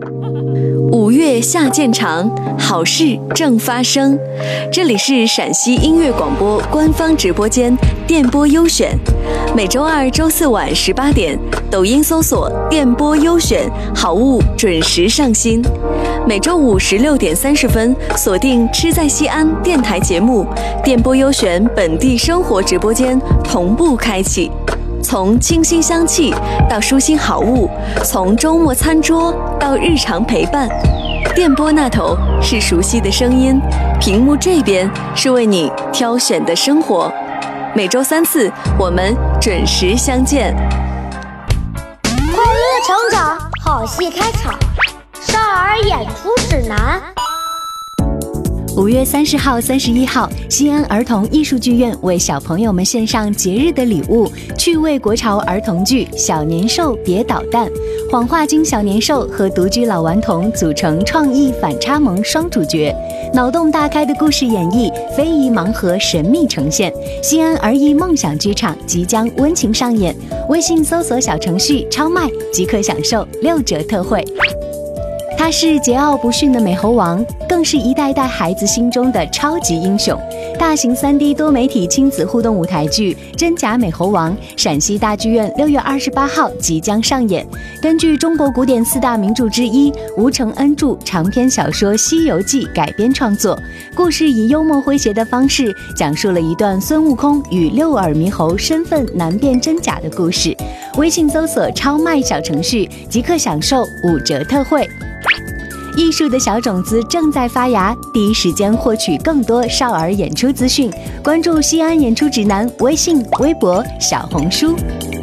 5月下渐长，好事正发生。这里是陕西音乐广播官方直播间电波优选，每周二、周四晚18点，抖音搜索电波优选，好物准时上新。每周五16点30分，锁定吃在西安电台节目，电波优选本地生活直播间同步开启。从清新香气到舒心好物，从周末餐桌到日常陪伴，电波那头是熟悉的声音，屏幕这边是为你挑选的生活。每周3次，我们准时相见。 快乐成长，好戏开场，少儿演出指南。 5月30号、31号，西安儿童艺术剧院为小朋友们献上节日的礼物——趣味国潮儿童剧《小年兽别捣蛋》。谎话精小年兽和独居老顽童组成创意反差萌双主角，脑洞大开的故事演绎，非遗盲盒神秘呈现。西安儿艺梦想剧场即将温情上演，微信搜索小程序超卖即可享受6折特惠。他是桀骜不驯的美猴王，更是一代代孩子心中的超级英雄。大型3D 多媒体亲子互动舞台剧《真假美猴王》陕西大剧院6月28号即将上演。根据中国古典4大名著之一吴承恩著长篇小说《西游记》改编创作，故事以幽默诙谐的方式讲述了一段孙悟空与6耳猕猴身份难辨真假的故事。微信搜索超卖小程序即可享受5折特惠。艺术的小种子正在发芽，第一时间获取更多少儿演出资讯，关注西安演出指南微信、微博、小红书。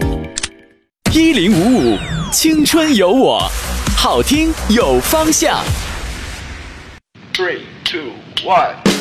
1055青春有我，好听有方向。 3、2、1。